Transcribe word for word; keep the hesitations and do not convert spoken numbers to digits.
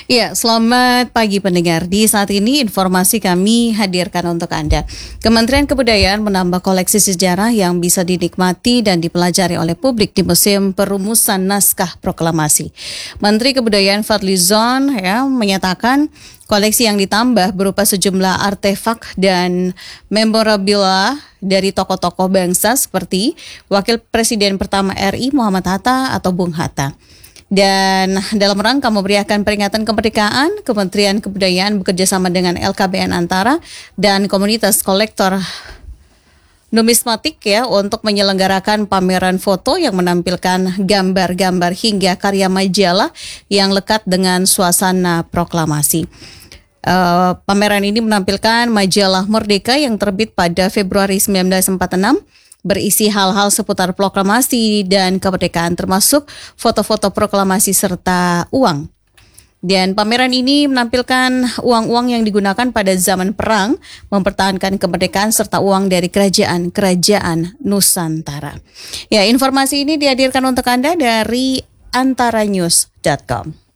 Ya, selamat pagi pendengar. Di saat ini informasi kami hadirkan untuk Anda. Kementerian Kebudayaan menambah koleksi sejarah yang bisa dinikmati dan dipelajari oleh publik di Museum Perumusan Naskah Proklamasi. Menteri Kebudayaan Fadlizon ya menyatakan koleksi yang ditambah berupa sejumlah artefak dan memorabilia dari tokoh-tokoh bangsa seperti Wakil Presiden pertama R I Muhammad Hatta atau Bung Hatta. Dan dalam rangka memberiakan peringatan kemerdekaan, Kementerian Kebudayaan bekerjasama dengan L K B N Antara dan komunitas kolektor numismatik ya untuk menyelenggarakan pameran foto yang menampilkan gambar-gambar hingga karya majalah yang lekat dengan suasana proklamasi. Uh, pameran ini menampilkan majalah Merdeka yang terbit pada Februari sembilan belas empat puluh enam. Berisi hal-hal seputar proklamasi dan kemerdekaan termasuk foto-foto proklamasi serta uang. Dan pameran ini menampilkan uang-uang yang digunakan pada zaman perang, mempertahankan kemerdekaan serta uang dari kerajaan-kerajaan Nusantara. Ya, informasi ini dihadirkan untuk Anda dari antara news dot com.